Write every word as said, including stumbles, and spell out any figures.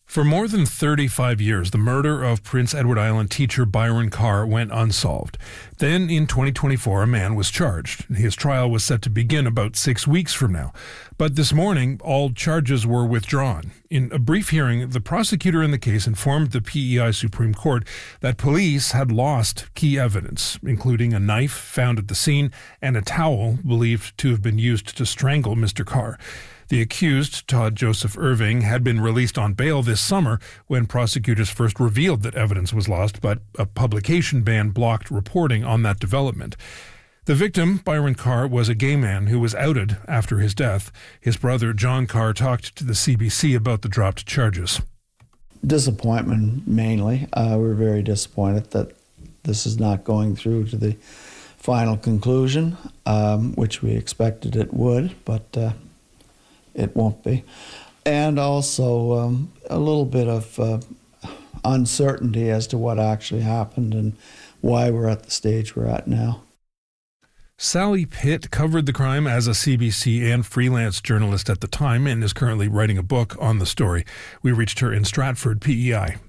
For more than thirty-five years, the murder of Prince Edward Island teacher Byron Carr went unsolved. Then, in twenty twenty-four, a man was charged. His trial was set to begin about six weeks from now. But this morning, all charges were withdrawn. In a brief hearing, the prosecutor in the case informed the P E I Supreme Court that police had lost key evidence, including a knife found at the scene and a towel believed to have been used to strangle Mister Carr. The accused, Todd Joseph Irving, had been released on bail this summer when prosecutors first revealed that evidence was lost, but a publication ban blocked reporting on that development. The victim, Byron Carr, was a gay man who was outed after his death. His brother, John Carr, talked to the C B C about the dropped charges. Disappointment, mainly. Uh, we're very disappointed that this is not going through to the final conclusion, um, which we expected it would, but uh, it won't be. And also um, a little bit of uh, uncertainty as to what actually happened and why we're at the stage we're at now. Sally Pitt covered the crime as a C B C and freelance journalist at the time and is currently writing a book on the story. We reached her in Stratford, P E I.